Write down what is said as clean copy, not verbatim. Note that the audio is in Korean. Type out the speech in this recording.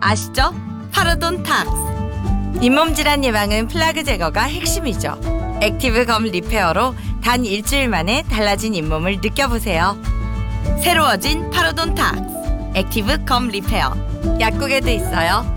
아시죠? 파로돈탁스. 잇몸 질환 예방은 플라그 제거가 핵심이죠. 액티브 검 리페어로 단 일주일 만에 달라진 잇몸을 느껴보세요. 새로워진 파로돈탁스 액티브 검 리페어. 약국에도 있어요.